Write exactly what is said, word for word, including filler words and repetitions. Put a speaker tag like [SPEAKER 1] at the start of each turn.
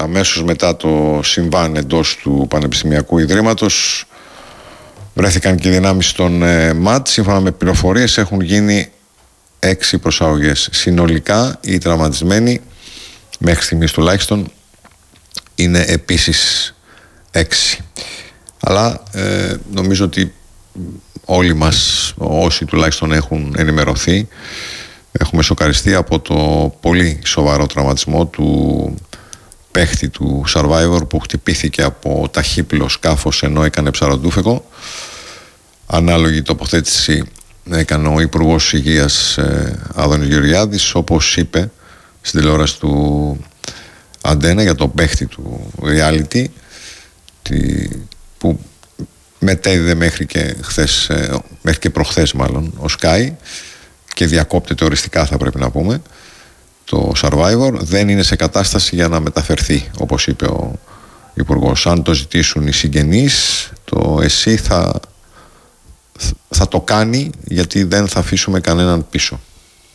[SPEAKER 1] αμέσως μετά το συμβάν εντός του Πανεπιστημιακού Ιδρύματος βρέθηκαν και οι δυνάμεις των ε, ΜΑΤ. Σύμφωνα με πληροφορίες έχουν γίνει έξι προσαγωγές. Συνολικά οι τραυματισμένοι μέχρι στιγμής τουλάχιστον είναι επίσης έξι. Αλλά ε, νομίζω ότι όλοι μας, όσοι τουλάχιστον έχουν ενημερωθεί, έχουμε σοκαριστεί από το πολύ σοβαρό τραυματισμό του παίχτη του Survivor που χτυπήθηκε από ταχύπλο σκάφος ενώ έκανε ψαροντούφεκο. Ανάλογη τοποθέτηση έκανε ο Υπουργός Υγείας ε, Άδωνης Γεωργιάδης, όπως είπε στην τηλεόραση του Αντένα για τον παίχτη του reality, τη, που μετέδιδε μέχρι και χθες, ε, μέχρι και προχθές μάλλον ο Sky, και διακόπτεται οριστικά, θα πρέπει να πούμε, το Survivor. Δεν είναι σε κατάσταση για να μεταφερθεί, όπως είπε ο Υπουργός. Αν το ζητήσουν οι συγγενείς, το ΕΣΥ θα, θα το κάνει, γιατί δεν θα αφήσουμε κανέναν πίσω.